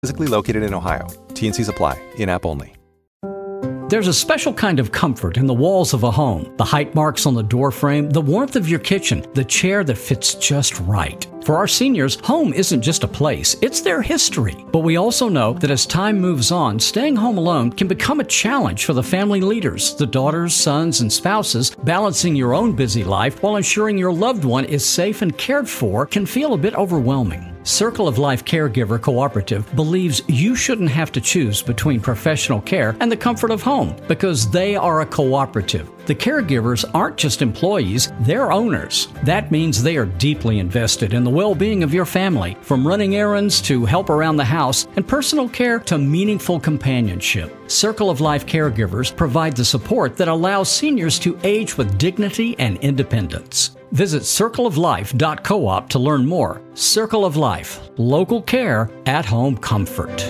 Physically located in Ohio. T&Cs apply. In-app only. There's a special kind of comfort in the walls of a home. The height marks on the door frame, the warmth of your kitchen, the chair that fits just right. For our seniors, home isn't just a place, it's their history. But we also know that as time moves on, staying home alone can become a challenge for the family leaders, the daughters, sons, and spouses. Balancing your own busy life while ensuring your loved one is safe and cared for can feel a bit overwhelming. Circle of Life Caregiver Cooperative believes you shouldn't have to choose between professional care and the comfort of home because they are a cooperative. The caregivers aren't just employees, they're owners. That means they are deeply invested in the well-being of your family, from running errands to help around the house and personal care to meaningful companionship. Circle of Life Caregivers provide the support that allows seniors to age with dignity and independence. Visit circleoflife.coop to learn more. Circle of Life, local care, at-home comfort.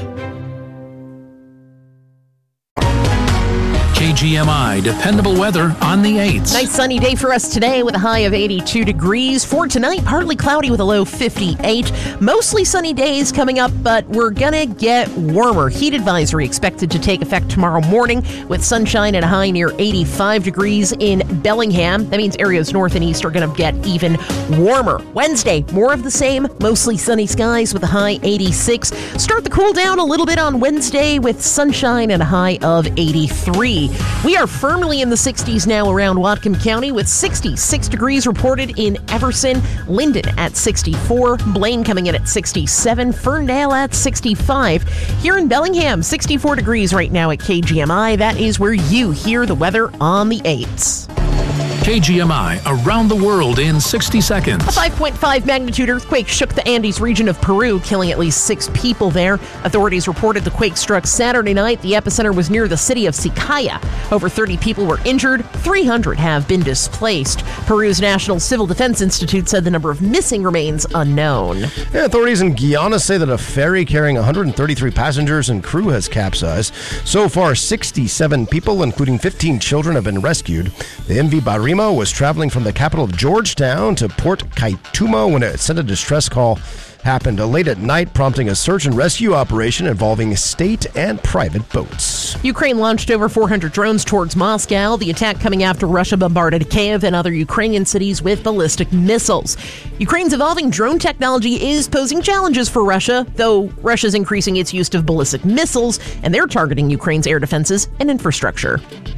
KGMI dependable weather on the 8s. Nice sunny day for us today with a high of 82 degrees. For tonight, partly cloudy with a low 58. Mostly sunny days coming up, but we're going to get warmer. Heat advisory expected to take effect tomorrow morning with sunshine at a high near 85 degrees in Bellingham. That means areas north and east are going to get even warmer. Wednesday, more of the same. Mostly sunny skies with a high 86. Start the cool down a little bit on Wednesday with sunshine and a high of 83. We are firmly in the 60s now around Whatcom County with 66 degrees reported in Everson, Linden at 64, Blaine coming in at 67, Ferndale at 65. Here in Bellingham, 64 degrees right now at KGMI. That is where you hear the weather on the 8s. KGMI around the world in 60 seconds. A 5.5 magnitude earthquake shook the Andes region of Peru, killing at least 6 people there. Authorities reported the quake struck Saturday night. The epicenter was near the city of Sicaya. Over 30 people were injured. 300 have been displaced. Peru's National Civil Defense Institute said the number of missing remains unknown. Yeah, authorities in Guyana say that a ferry carrying 133 passengers and crew has capsized. So far, 67 people, including 15 children, have been rescued. The MV Barima was traveling from the capital of Georgetown to Port Kaitumo when it sent a distress call happened late at night, prompting a search and rescue operation involving state and private boats. Ukraine launched over 400 drones towards Moscow, the attack coming after Russia bombarded Kiev and other Ukrainian cities with ballistic missiles. Ukraine's evolving drone technology is posing challenges for Russia, though Russia's increasing its use of ballistic missiles, and they're targeting Ukraine's air defenses and infrastructure.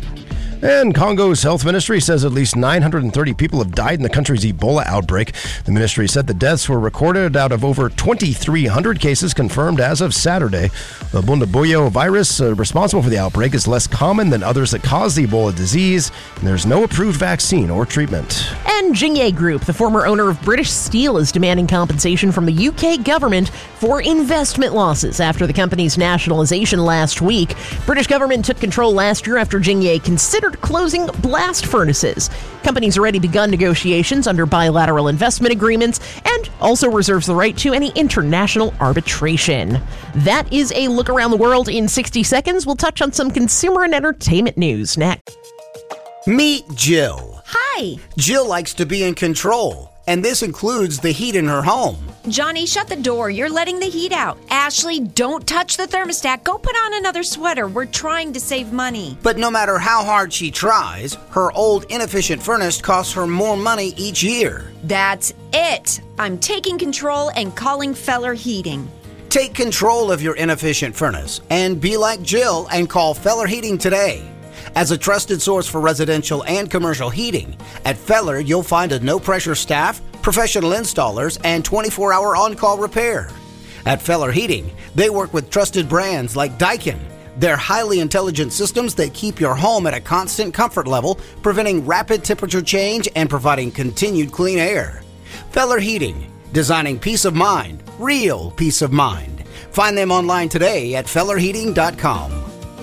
And Congo's health ministry says at least 930 people have died in the country's Ebola outbreak. The ministry said the deaths were recorded out of over 2,300 cases confirmed as of Saturday. The Bundibugyo virus responsible for the outbreak is less common than others that cause the Ebola disease, and there's no approved vaccine or treatment. And Jingye Group, the former owner of British Steel, is demanding compensation from the UK government for investment losses after the company's nationalization last week. British government took control last year after Jingye considered closing blast furnaces. Company's already begun negotiations under bilateral investment agreements and also reserves the right to any international arbitration. That is a look around the world in 60 seconds. We'll touch on some consumer and entertainment news next. Meet Jill. Hi. Jill likes to be in control, and this includes the heat in her home. Johnny, shut the door. You're letting the heat out. Ashley, don't touch the thermostat. Go put on another sweater. We're trying to save money. But no matter how hard she tries, her old inefficient furnace costs her more money each year. That's it. I'm taking control and calling Feller Heating. Take control of your inefficient furnace and be like Jill and call Feller Heating today. As a trusted source for residential and commercial heating, at Feller you'll find a no-pressure staff, professional installers, and 24-hour on-call repair. At Feller Heating, they work with trusted brands like Daikin. They're highly intelligent systems that keep your home at a constant comfort level, preventing rapid temperature change and providing continued clean air. Feller Heating, designing peace of mind, real peace of mind. Find them online today at fellerheating.com.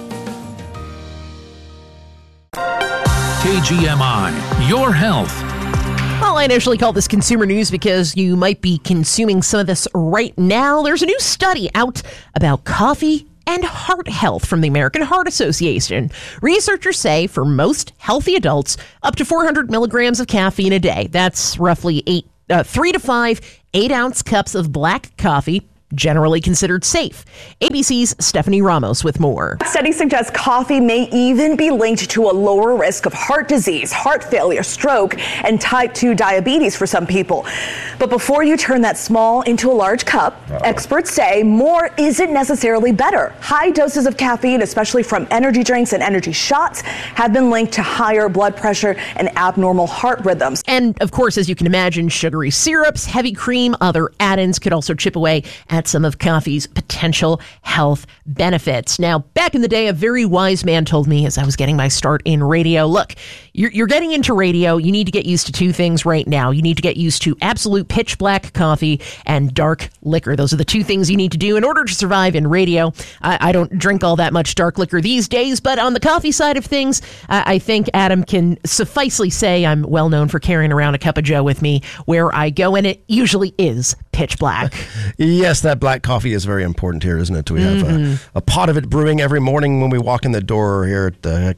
KGMI, your health. Well, I initially called this consumer news because you might be consuming some of this right now. There's a new study out about coffee and heart health from the American Heart Association. Researchers say for most healthy adults, up to 400 milligrams of caffeine a day. That's roughly 3 to 5 8-ounce cups of black coffee generally considered safe. ABC's Stephanie Ramos with more. Studies suggest coffee may even be linked to a lower risk of heart disease, heart failure, stroke, and type 2 diabetes for some people. But before you turn that small into a large cup, experts say more isn't necessarily better. High doses of caffeine, especially from energy drinks and energy shots, have been linked to higher blood pressure and abnormal heart rhythms. And of course, as you can imagine, sugary syrups, heavy cream, other add-ins could also chip away at some of coffee's potential health benefits. Now, back in the day, a very wise man told me as I was getting my start in radio, look, you're getting into radio. You need to get used to two things right now. You need to get used to absolute pitch black coffee and dark liquor. Those are the two things you need to do in order to survive in radio. I don't drink all that much dark liquor these days, but on the coffee side of things, I think Adam can sufficely say I'm well known for carrying around a cup of joe with me where I go, and it usually is pitch black. Yes, that black coffee is very important here, isn't it? We have a pot of it brewing every morning when we walk in the door here at the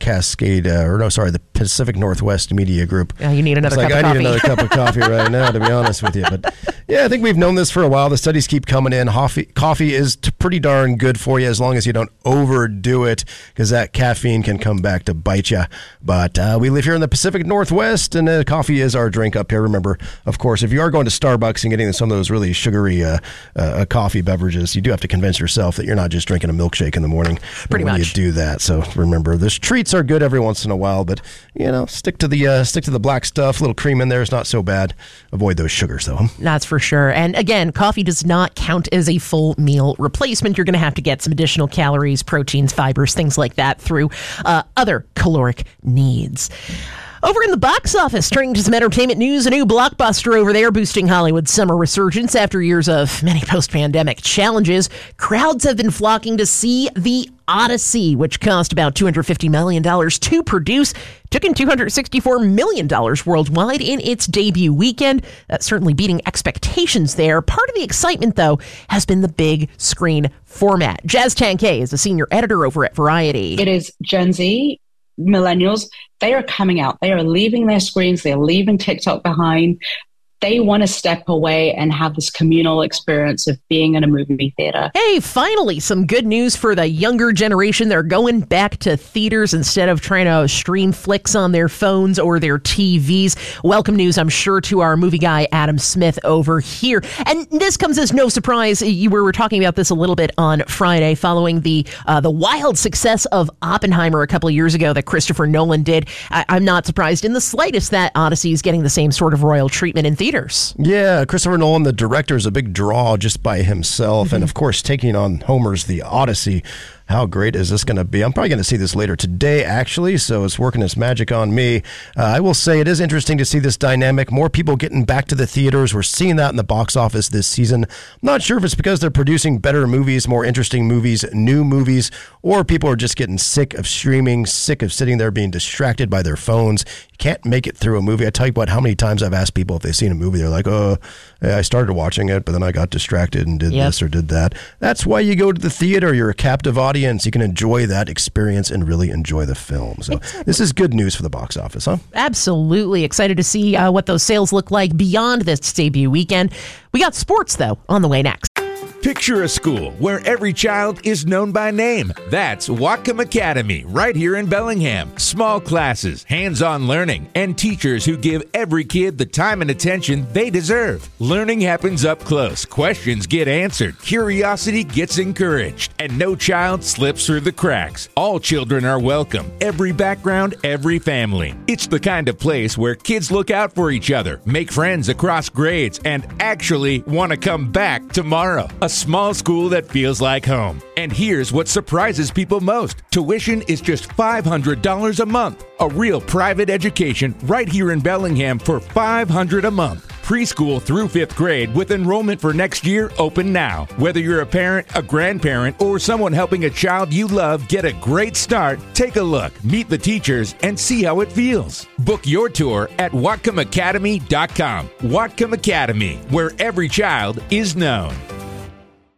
the Pacific Northwest Media Group. You need another cup of coffee. I need another cup of coffee right now, to be honest with you. But yeah, I think we've known this for a while. The studies keep coming in. Coffee is pretty darn good for you as long as you don't overdo it, because that caffeine can come back to bite you. But we live here in the Pacific Northwest, and coffee is our drink up here. Remember, of course, if you are going to Starbucks and getting some of those really sugary coffee beverages, you do have to convince yourself that you're not just drinking a milkshake in the morning pretty when much. you do that. So remember, those treats are good every once in a while, but stick to the black stuff. A little cream in there is not so bad. Avoid those sugars, though. That's for sure. And again, coffee does not count as a full meal replacement. You're going to have to get some additional calories, proteins, fibers, things like that through other caloric needs. Over in the box office, turning to some entertainment news, a new blockbuster over there boosting Hollywood's summer resurgence after years of many post-pandemic challenges. Crowds have been flocking to see The Odyssey, which cost about $250 million to produce, took in $264 million worldwide in its debut weekend. Certainly beating expectations there. Part of the excitement, though, has been the big screen format. Jazz Tankay is a senior editor over at Variety. It is Gen Z, millennials. They are coming out. They are leaving their screens. They're leaving TikTok behind. They want to step away and have this communal experience of being in a movie theater. Hey, finally, some good news for the younger generation. They're going back to theaters instead of trying to stream flicks on their phones or their TVs. Welcome news, I'm sure, to our movie guy, Adam Smith, over here. And this comes as no surprise. We were talking about this a little bit on Friday following the wild success of Oppenheimer a couple of years ago that Christopher Nolan did. I'm not surprised in the slightest that Odyssey is getting the same sort of royal treatment in theaters. Yeah, Christopher Nolan, the director, is a big draw just by himself. And of course, taking on Homer's The Odyssey. How great is this going to be? I'm probably going to see this later today, actually, so it's working its magic on me. I will say it is interesting to see this dynamic. More people getting back to the theaters. We're seeing that in the box office this season. I'm not sure if it's because they're producing better movies, more interesting movies, new movies, or people are just getting sick of streaming, sick of sitting there being distracted by their phones. You can't make it through a movie. I tell you what, how many times I've asked people if they've seen a movie, they're like, oh, I started watching it, but then I got distracted and did this or did that. That's why you go to the theater. You're a captive audience. You can enjoy that experience and really enjoy the film. So This is good news for the box office, huh? Absolutely. Excited to see what those sales look like beyond this debut weekend. We got sports, though, on the way next. Picture a school where every child is known by name. That's Whatcom Academy, right here in Bellingham. Small classes, hands-on learning, and teachers who give every kid the time and attention they deserve. Learning happens up close. Questions get answered. Curiosity gets encouraged. And no child slips through the cracks. All children are welcome. Every background, every family. It's the kind of place where kids look out for each other, make friends across grades, and actually want to come back tomorrow. A small school that feels like home. And here's what surprises people most. Tuition is just $500 a month. A real private education right here in Bellingham for $500 a month. Preschool through 5th grade with enrollment for next year open now. Whether you're a parent, a grandparent, or someone helping a child you love get a great start, take a look, meet the teachers, and see how it feels. Book your tour at WhatcomAcademy.com. Whatcom Academy, where every child is known.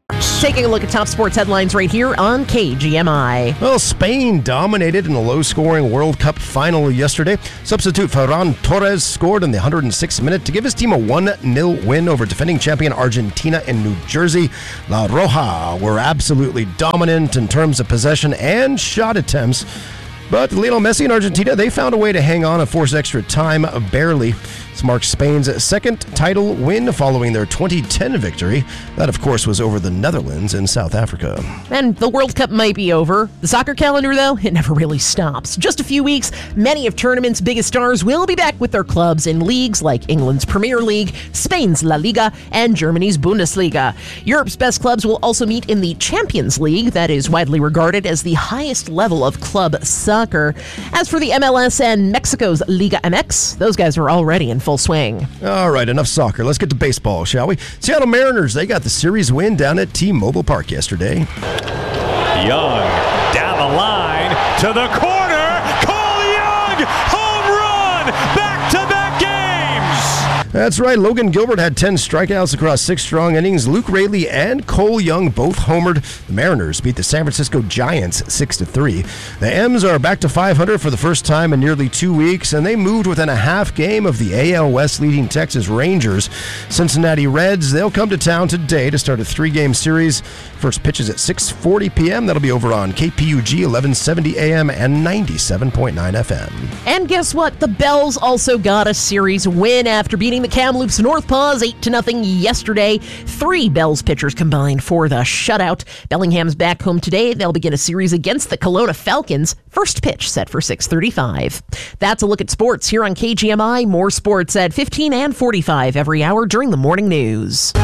Taking a look at top sports headlines right here on KGMI. Well, Spain dominated in a low-scoring World Cup final yesterday. Substitute Ferran Torres scored in the 106th minute to give his team a 1-0 win over defending champion Argentina in New Jersey. La Roja were absolutely dominant in terms of possession and shot attempts. But Lionel Messi and Argentina, they found a way to hang on and force extra time, barely. This marks Spain's second title win following their 2010 victory. That, of course, was over the Netherlands in South Africa. And the World Cup might be over. The soccer calendar, though, it never really stops. Just a few weeks, many of tournament's biggest stars will be back with their clubs in leagues like England's Premier League, Spain's La Liga, and Germany's Bundesliga. Europe's best clubs will also meet in the Champions League, that is widely regarded as the highest level of club soccer. As for the MLS and Mexico's Liga MX, those guys are already in full swing. All right, enough soccer. Let's get to baseball, shall we? Seattle Mariners, they got the series win down at T-Mobile Park yesterday. Young down the line to the corner. Cole Young, home run, back-to-back games. That's right. Logan Gilbert had 10 strikeouts across 6 strong innings. Luke Raley and Cole Young both homered. The Mariners beat the San Francisco Giants 6-3. The M's are back to 500 for the first time in nearly 2 weeks, and they moved within a half game of the AL West leading Texas Rangers. Cincinnati Reds, they'll come to town today to start a 3-game series. First pitch is at 6:40 p.m. That'll be over on KPUG 1170 AM and 97.9 FM. And guess what? The Bells also got a series win after beating the Kamloops Northpaws 8-0 yesterday. 3 Bells pitchers combined for the shutout. Bellingham's back home today. They'll begin a series against the Kelowna Falcons. First pitch set for 6:35. That's a look at sports here on KGMI. More sports at 15 and 45 every hour during the morning news.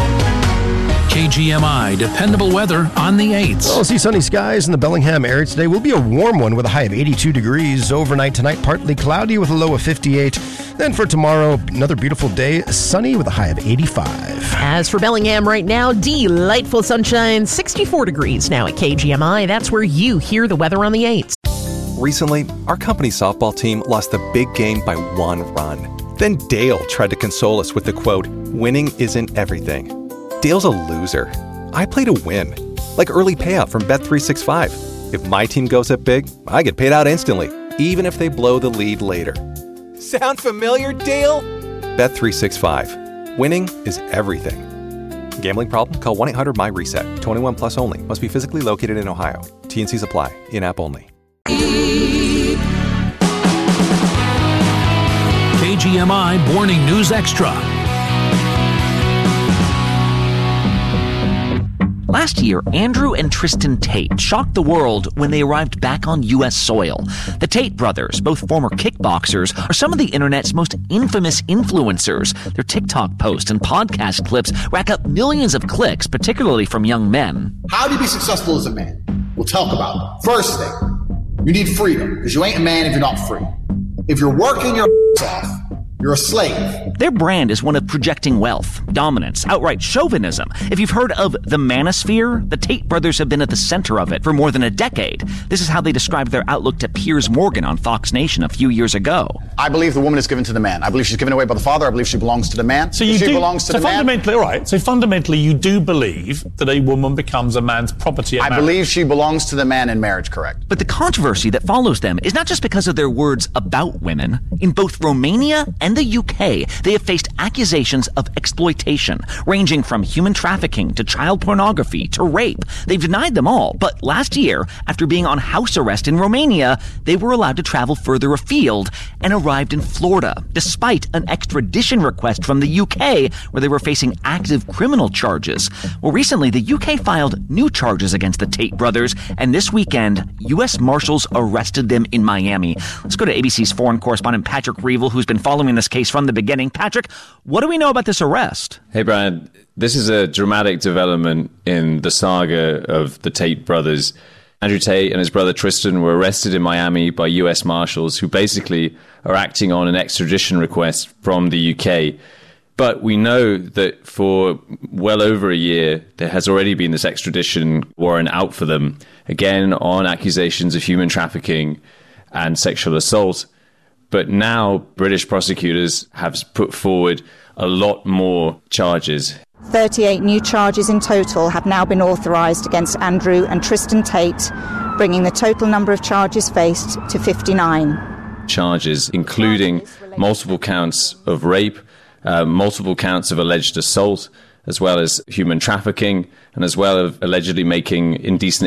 KGMI dependable weather on the 8s. Well, see sunny skies in the Bellingham area today. Will be a warm one with a high of 82 degrees. Overnight tonight, partly cloudy with a low of 58. Then for tomorrow, another beautiful day, sunny with a high of 85. As for Bellingham right now, delightful sunshine, 64 degrees now at KGMI. That's where you hear the weather on the 8s. Recently, our company softball team lost the big game by 1 run. Then Dale tried to console us with the quote, "Winning isn't everything." Dale's a loser. I play to win. Like early payout from Bet365. If my team goes up big, I get paid out instantly, even if they blow the lead later. Sound familiar, Dale? Bet365. Winning is everything. Gambling problem? Call 1-800-MY-RESET. 21 plus only. Must be physically located in Ohio. T&Cs apply. In-app only. KGMI Morning News Extra. Last year, Andrew and Tristan Tate shocked the world when they arrived back on U.S. soil. The Tate brothers, both former kickboxers, are some of the internet's most infamous influencers. Their TikTok posts and podcast clips rack up millions of clicks, particularly from young men. How do you be successful as a man? We'll talk about it. First thing, you need freedom, because you ain't a man if you're not free. If you're working your off, you're a slave. Their brand is one of projecting wealth, dominance, outright chauvinism. If you've heard of the manosphere, the Tate brothers have been at the center of it for more than a decade. This is how they described their outlook to Piers Morgan on Fox Nation a few years ago. I believe the woman is given to the man. I believe she's given away by the father. I believe she belongs to the man. So fundamentally, you do believe that a woman becomes a man's property. I believe she belongs to the man in marriage, correct. But the controversy that follows them is not just because of their words about women. In both Romania and the UK, they have faced accusations of exploitation, ranging from human trafficking to child pornography to rape. They've denied them all, but last year, after being on house arrest in Romania, they were allowed to travel further afield and arrived in Florida, despite an extradition request from the UK, where they were facing active criminal charges. Well, recently, the UK filed new charges against the Tate brothers, and this weekend, U.S. Marshals arrested them in Miami. Let's go to ABC's foreign correspondent Patrick Reevell, who's been following this case from the beginning. Patrick, what do we know about this arrest? Hey, Brian. This is a dramatic development in the saga of the Tate brothers. Andrew Tate and his brother Tristan were arrested in Miami by U.S. Marshals, who basically are acting on an extradition request from the UK. But we know that for well over a year, there has already been this extradition warrant out for them, again on accusations of human trafficking and sexual assault. But now British prosecutors have put forward a lot more charges. 38 new charges in total have now been authorised against Andrew and Tristan Tate, bringing the total number of charges faced to 59. Charges including multiple counts of rape, multiple counts of alleged assault, as well as human trafficking, and as well as allegedly making indecent